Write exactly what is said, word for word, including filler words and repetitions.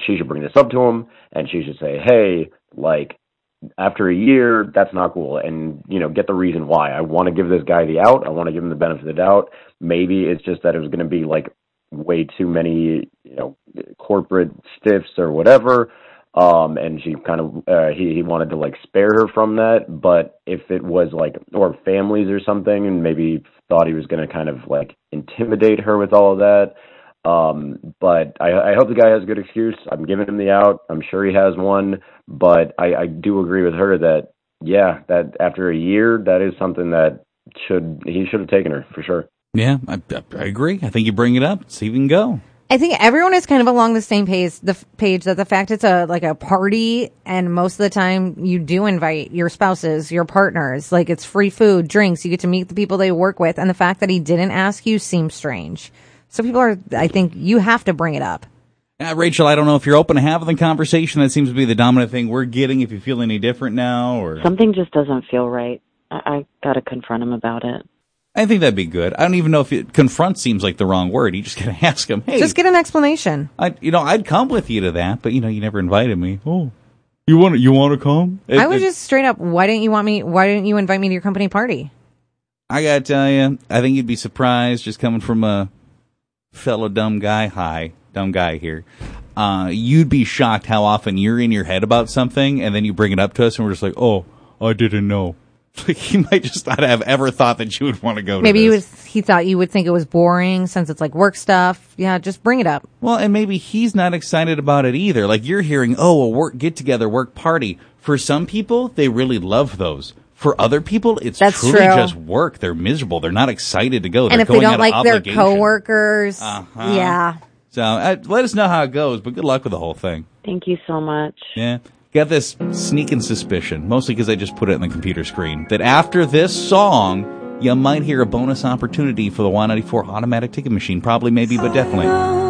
she should bring this up to him, and she should say, hey, like, after a year, that's not cool, and, you know, get the reason why. I want to give this guy the out. I want to give him the benefit of the doubt. Maybe it's just that it was going to be, like, way too many, you know, corporate stiffs or whatever, um, and she kind of, uh, he, he wanted to, like, spare her from that, but if it was, like, or families or something, and maybe thought he was going to kind of, like, intimidate her with all of that, Um, but I, I hope the guy has a good excuse. I'm giving him the out. I'm sure he has one, but I, I do agree with her that, yeah, that after a year, that is something that should, he should have taken her for sure. Yeah, I, I agree. I think you bring it up, see if you can go. I think everyone is kind of along the same page, the f- page that the fact it's a, like a party, and most of the time you do invite your spouses, your partners, like it's free food, drinks, you get to meet the people they work with, and the fact that he didn't ask you seems strange. So people are, I think you have to bring it up. Uh, Rachel, I don't know if you're open to having the conversation. That seems to be the dominant thing we're getting. If you feel any different now, or something just doesn't feel right. I, I got to confront him about it. I think that'd be good. I don't even know if it, confront seems like the wrong word. You just got to ask him, hey. Just get an explanation. I, you know, I'd come with you to that, but, you know, you never invited me. Oh, you want you want to come? It, I was it, just straight up, why didn't you want me, why didn't you invite me to your company party? I got to tell you, I think you'd be surprised just coming from a fellow dumb guy. Hi, dumb guy here. Uh, you'd be shocked how often you're in your head about something, and then you bring it up to us, and we're just like, oh, I didn't know. Like, he might just not have ever thought that you would want to go maybe to this. Maybe he, was, he thought you would think it was boring since it's like work stuff. Yeah, just bring it up. Well, and maybe he's not excited about it either. Like, you're hearing, oh, a work get-together, work party. For some people, they really love those. For other people, it's That's truly true. just work. They're miserable. They're not excited to go. They're and if going they don't out like of their obligation. coworkers, uh-huh. yeah. So uh, let us know how it goes, but good luck with the whole thing. Thank you so much. Yeah. Got this sneaking suspicion, mostly because I just put it in the computer screen, that after this song, you might hear a bonus opportunity for the Y ninety-four automatic ticket machine. Probably, maybe, but definitely.